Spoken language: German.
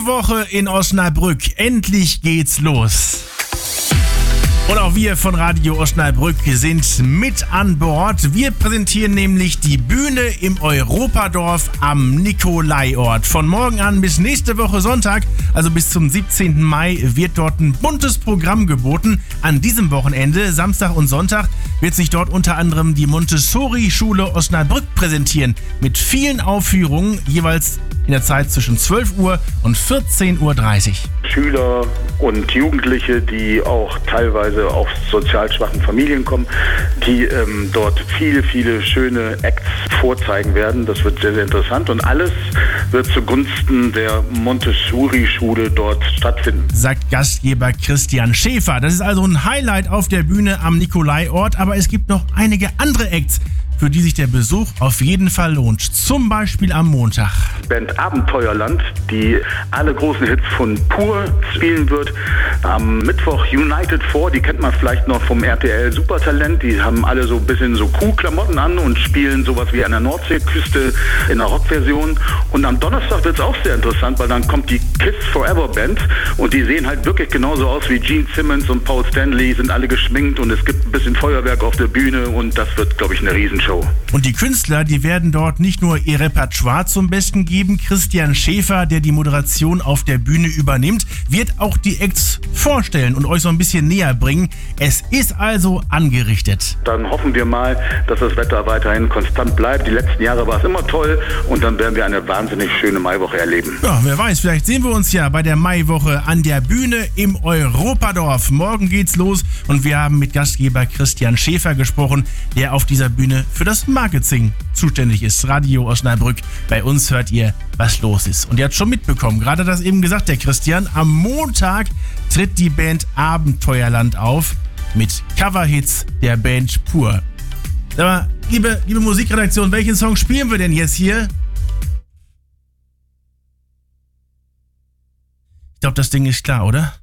Maiwoche in Osnabrück. Endlich geht's los. Und auch wir von Radio Osnabrück sind mit an Bord. Wir präsentieren nämlich die Bühne im Europadorf am Nikolaiort. Von morgen an bis nächste Woche Sonntag, also bis zum 17. Mai, wird dort ein buntes Programm geboten. An diesem Wochenende, Samstag und Sonntag, wird sich dort unter anderem die Montessori-Schule Osnabrück präsentieren. Mit vielen Aufführungen, jeweils in der Zeit zwischen 12 Uhr und 14.30 Uhr. Schüler und Jugendliche, die auch teilweise aus sozial schwachen Familien kommen, die dort viele schöne Acts vorzeigen werden. Das wird sehr, sehr interessant und alles wird zugunsten der Montessori-Schule dort stattfinden. Sagt Gastgeber Christian Schäfer. Das ist also ein Highlight auf der Bühne am Nikolaiort, aber es gibt noch einige andere Acts, für die sich der Besuch auf jeden Fall lohnt. Zum Beispiel am Montag. Band Abenteuerland, die alle großen Hits von Pur spielen wird. Am Mittwoch United 4, die kennt man vielleicht noch vom RTL Supertalent. Die haben alle so ein bisschen so Crew-Klamotten an und spielen sowas wie an der Nordseeküste in einer Rockversion. Und am Donnerstag wird es auch sehr interessant, weil dann kommt die Kiss Forever Band und die sehen halt wirklich genauso aus wie Gene Simmons und Paul Stanley, sind alle geschminkt und es gibt ein bisschen Feuerwerk auf der Bühne und das wird, glaube ich, eine Riesenshow. Und die Künstler, die werden dort nicht nur ihr Repertoire zum Besten geben. Christian Schäfer, der die Moderation auf der Bühne übernimmt, wird auch die Acts vorstellen und euch so ein bisschen näher bringen. Es ist also angerichtet. Dann hoffen wir mal, dass das Wetter weiterhin konstant bleibt. Die letzten Jahre war es immer toll und dann werden wir eine wahnsinnig schöne Maiwoche erleben. Ja, wer weiß, vielleicht sehen wir uns ja bei der Maiwoche an der Bühne im Europadorf. Morgen geht's los und wir haben mit Gastgeber Christian Schäfer gesprochen, der auf dieser Bühne für das Marketing zuständig ist. Radio Osnabrück. Bei uns hört ihr, was los ist. Und ihr habt schon mitbekommen, gerade hat das eben gesagt, der Christian, am Montag tritt die Band Abenteuerland auf mit Coverhits der Band Pur. Aber, liebe Musikredaktion, welchen Song spielen wir denn jetzt hier? Ich glaube, das Ding ist klar, oder?